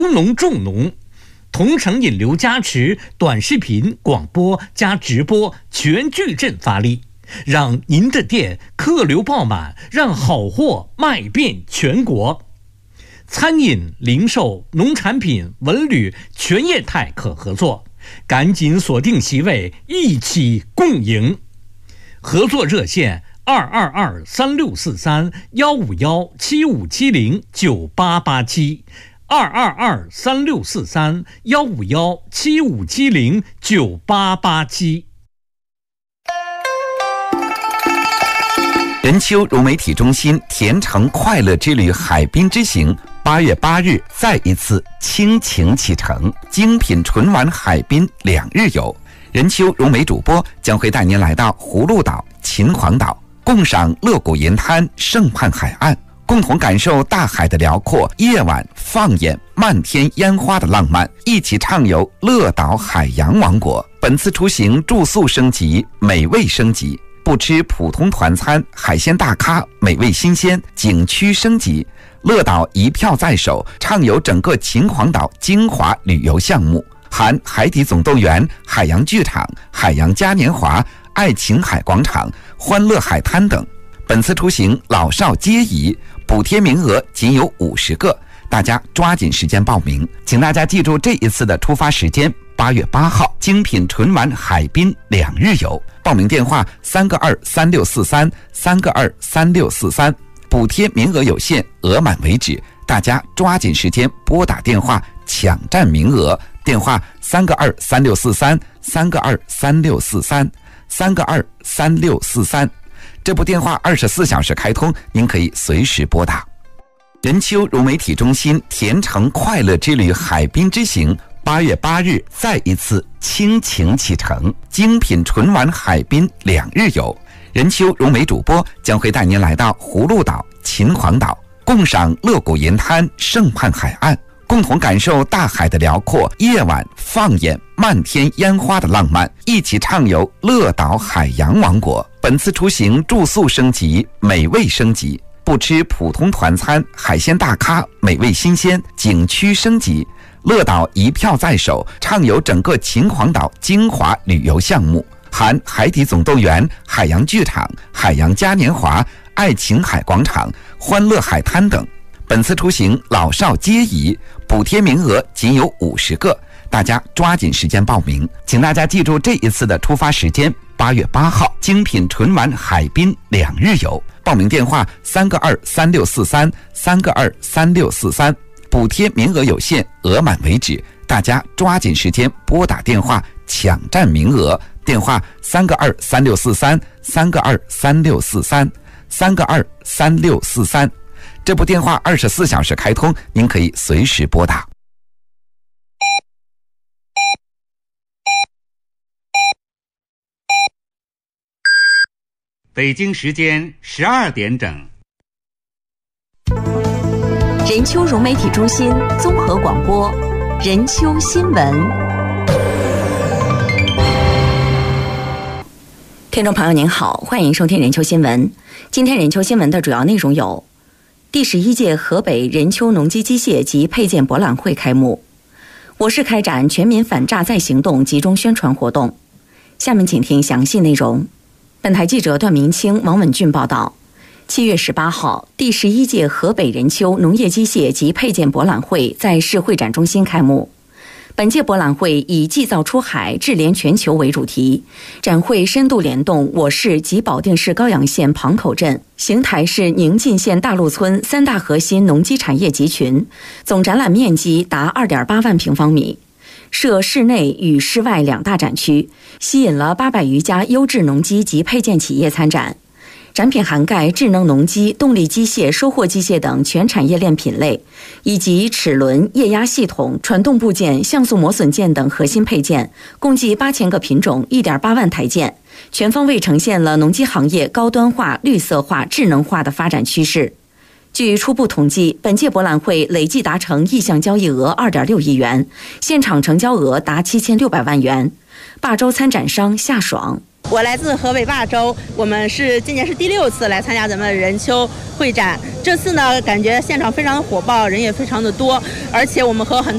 农重农，同城引流加持，短视频、广播加直播全矩阵发力，让您的店客流爆满，让好货卖遍全国。餐饮、零售、农产品、文旅全业态可合作，赶紧锁定席位，一起共赢。合作热线222-3643-151-7570-9887151-7570-9887。 人丘融媒体中心甜橙快乐之旅海滨之行8月8日再一次倾情启程，精品纯玩海滨2日游。人丘融媒主播将会带您来到葫芦岛、秦皇岛，共赏乐谷银滩、盛畔海岸，共同感受大海的辽阔，夜晚放眼漫天烟花的浪漫，一起畅游乐岛海洋王国。本次出行住宿升级，美味升级，不吃普通团餐，海鲜大咖，美味新鲜，景区升级。乐岛一票在手，畅游整个秦皇岛精华旅游项目，含海底总动员、海洋剧场、海洋嘉年华、爱琴海广场、欢乐海滩等。本次出行老少皆宜，补贴名额仅有50个，大家抓紧时间报名。请大家记住这一次的出发时间，8月8号，精品纯玩海滨2日游。报名电话3个23643，3个23643，补贴名额有限，额满为止，大家抓紧时间拨打电话抢占名额。电话3个23643，3个23643，3个23643。这部电话24小时开通，您可以随时拨打。人丘融媒体中心甜橙快乐之旅海滨之行8月8日再一次倾情启程，精品纯玩海滨2日游。人丘融媒主播将会带您来到葫芦岛、秦皇岛，共赏乐谷银滩、盛畔海岸，共同感受大海的辽阔，夜晚放眼漫天烟花的浪漫，一起畅游乐岛海洋王国。本次出行住宿升级，美味升级，不吃普通团餐，海鲜大咖，美味新鲜，景区升级。乐岛一票在手，畅游整个秦皇岛精华旅游项目，含海底总动员、海洋剧场、海洋嘉年华、爱琴海广场、欢乐海滩等。本次出行老少皆宜，补贴名额仅有50个，大家抓紧时间报名。请大家记住这一次的出发时间，8月8号，精品纯玩海滨2日游。报名电话3个23643，3个23643，补贴名额有限，额满为止，大家抓紧时间拨打电话抢占名额。电话3个23643，3个23643，3个23643。这部电话24小时开通，您可以随时拨打。 北京时间12点整。 人丘融媒体中心综合广播，人丘新闻。听众朋友您好，欢迎收听人丘新闻。今天人丘新闻的主要内容有：第11届河北人丘农机机械及配件博览会开幕，我市开展全民反诈贷行动集中宣传活动。下面请听详细内容。本台记者段明清、王文俊报道。7月18号，第11届河北人丘农业机械及配件博览会在市会展中心开幕。本届博览会以“技造出海，智联全球”为主题，展会深度联动我市及保定市高阳县庞口镇、邢台市宁晋县大路村3大核心农机产业集群，总展览面积达2.8万平方米，设室内与室外2大展区，吸引了800余家优质农机及配件企业参展。展品涵盖智能农机、动力机械、收获机械等全产业链品类，以及齿轮、液压系统、传动部件、像素磨损件等核心配件，共计8000个品种、1.8万台件，全方位呈现了农机行业高端化、绿色化、智能化的发展趋势。据初步统计，本届博览会累计达成意向交易额2.6亿元，现场成交额达7600万元。霸州参展商夏爽。 我来自河北霸州，我们今年是第6次来参加咱们任丘会展。这次呢，感觉现场非常的火爆，人也非常的多，而且我们和很多